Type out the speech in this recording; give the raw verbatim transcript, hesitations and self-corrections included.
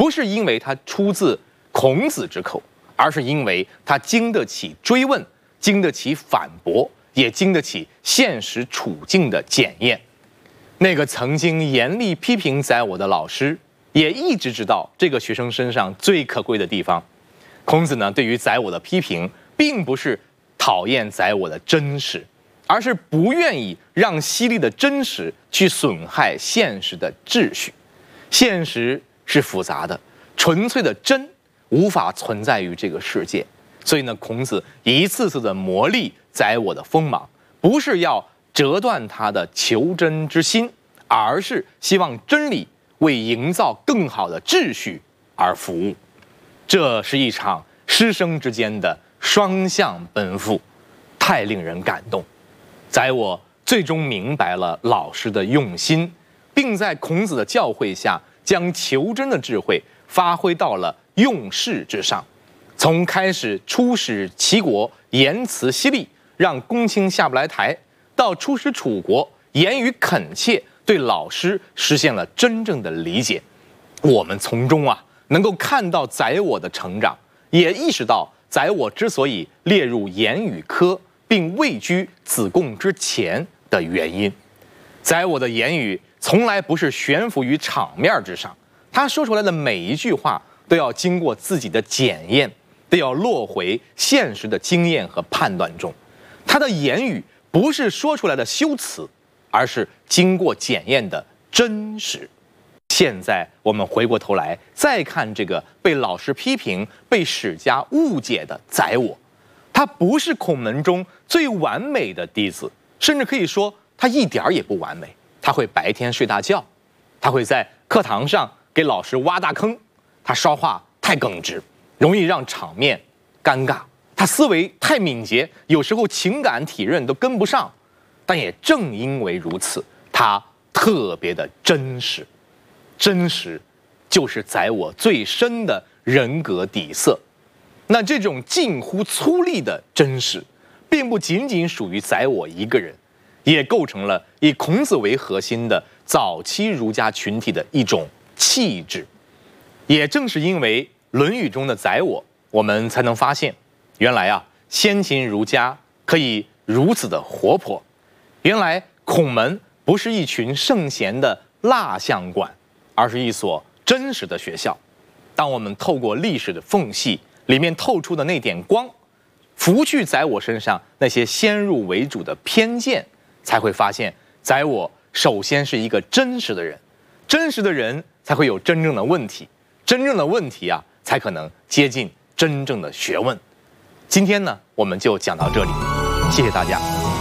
不是因为它出自孔子之口，而是因为它经得起追问，经得起反驳，也经得起现实处境的检验。那个曾经严厉批评宰我的老师，也一直知道这个学生身上最可贵的地方。孔子呢，对于宰我的批评，并不是讨厌宰我的真实，而是不愿意让犀利的真实去损害现实的秩序。现实是复杂的，纯粹的真无法存在于这个世界。所以呢，孔子一次次的磨砺宰我的锋芒，不是要折断他的求真之心，而是希望真理为营造更好的秩序而服务。这是一场师生之间的双向奔赴，太令人感动。宰我最终明白了老师的用心，并在孔子的教诲下，将求真的智慧发挥到了用事之上。从开始出使齐国，言辞犀利，让公卿下不来台，到出使楚国，言语恳切，对老师实现了真正的理解。我们从中啊，能够看到宰我的成长，也意识到宰我之所以列入言语科，并位居子贡之前的原因。宰我的言语从来不是悬浮于场面之上，他说出来的每一句话都要经过自己的检验，都要落回现实的经验和判断中。他的言语不是说出来的修辞，而是经过检验的真实。现在我们回过头来再看这个被老师批评、被史家误解的宰我，他不是孔门中最完美的弟子，甚至可以说他一点也不完美。他会白天睡大觉，他会在课堂上给老师挖大坑，他说话太耿直，容易让场面尴尬。他思维太敏捷，有时候情感体认都跟不上。但也正因为如此，他特别的真实。真实就是宰我最深的人格底色。那这种近乎粗粝的真实，并不仅仅属于宰我一个人，也构成了以孔子为核心的早期儒家群体的一种气质。也正是因为《论语》中的宰我，我们才能发现，原来啊，先秦儒家可以如此的活泼。原来孔门不是一群圣贤的蜡像馆，而是一所真实的学校。当我们透过历史的缝隙里面透出的那点光，拂去宰我身上那些先入为主的偏见，才会发现宰我首先是一个真实的人。真实的人才会有真正的问题，真正的问题啊，才可能接近真正的学问。今天呢，我们就讲到这里，谢谢大家。